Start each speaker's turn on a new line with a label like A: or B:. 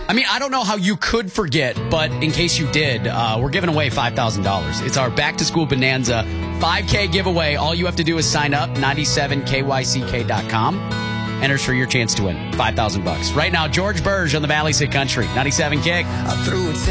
A: I mean, I don't know how you could forget, but in case you did, we're giving away $5,000. It's our back-to-school bonanza 5K giveaway. All you have to do is sign up, 97kyck.com. Enters for your chance to win $5,000. Right now, George Burge on the Valley Sick Country, 97 Kick.
B: I threw a